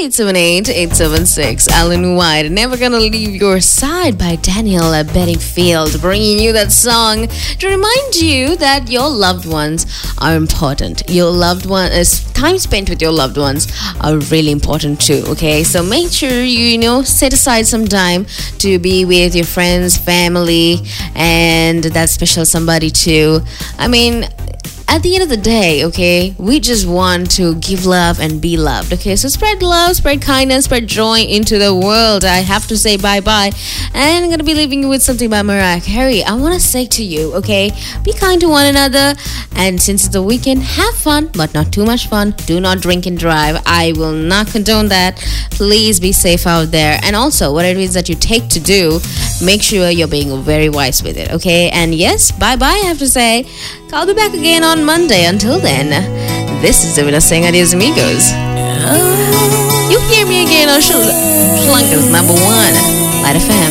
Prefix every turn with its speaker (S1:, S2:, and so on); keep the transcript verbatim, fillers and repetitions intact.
S1: eight seven eight, eight seven six. Alan White, Never Gonna Leave Your Side by Daniel Bedingfield, bringing you that song to remind you that your loved ones are important. Your loved one is time spent with your loved ones are really important too. Okay, so make sure you, you know set aside some time to be with your friends, family, and that special somebody too. I mean, at the end of the day, okay, we just want to give love and be loved, okay? So spread love, spread kindness, spread joy into the world. I have to say bye-bye. And I'm going to be leaving you with something by Mariah Carey. I want to say to you, okay, be kind to one another. And since it's the weekend, have fun, but not too much fun. Do not drink and drive. I will not condone that. Please be safe out there. And also, whatever it is that you take to do, make sure you're being very wise with it, okay? And yes, bye-bye, I have to say. I'll be back again on Monday. Until then, this is Davina saying adios amigos. You hear me again on Shlunker's number one, Light F M.